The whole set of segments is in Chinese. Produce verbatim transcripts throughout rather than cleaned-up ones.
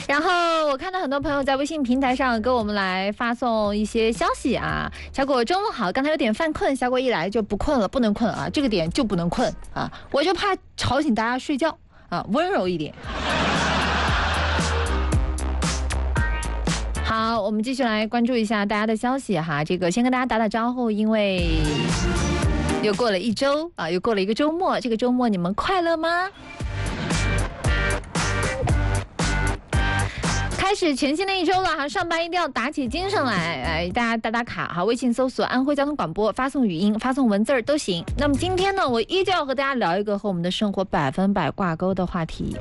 然后我看到很多朋友在微信平台上给我们来发送一些消息啊，小果中午好，刚才有点犯困，小果一来就不困了，不能困啊，这个点就不能困啊，我就怕吵醒大家睡觉啊，温柔一点。好，我们继续来关注一下大家的消息哈。这个先跟大家打打招呼，因为又过了一周啊，又过了一个周末。这个周末你们快乐吗？开始全新的一周了哈，上班一定要打起精神来，来大家打打卡哈。微信搜索安徽交通广播，发送语音、发送文字都行。那么今天呢，我依旧要和大家聊一个和我们的生活百分百挂钩的话题：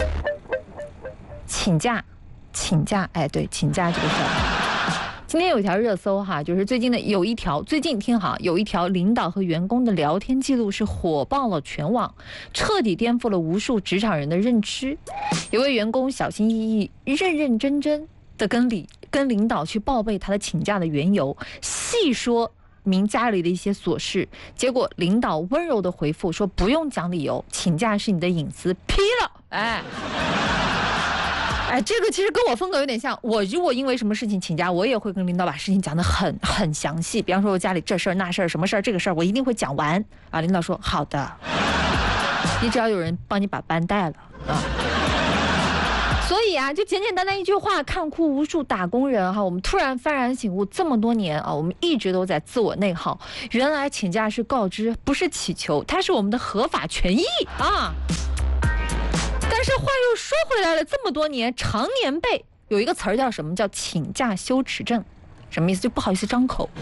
请假。请假，哎，对，请假这个事儿。今天有一条热搜哈，就是最近的有一条，最近听好，有一条领导和员工的聊天记录是火爆了全网，彻底颠覆了无数职场人的认知。有位员工小心翼翼、认认真真的跟领跟领导去报备他的请假的缘由，细说明家里的一些琐事，结果领导温柔的回复说不用讲理由，请假是你的隐私，批了，哎。哎，这个其实跟我风格有点像。我如果因为什么事情请假，我也会跟领导把事情讲得很很详细。比方说我家里这事儿那事儿什么事儿这个事儿，我一定会讲完啊。领导说好的，你只要有人帮你把班带了啊。所以啊，就简简单单一句话，看哭无数打工人哈。我们突然幡然醒悟，这么多年啊，我们一直都在自我内耗。原来请假是告知，不是祈求，它是我们的合法权益啊。但是话又说回来了，这么多年常年被有一个词儿叫什么？叫请假羞耻症，什么意思？就不好意思张口。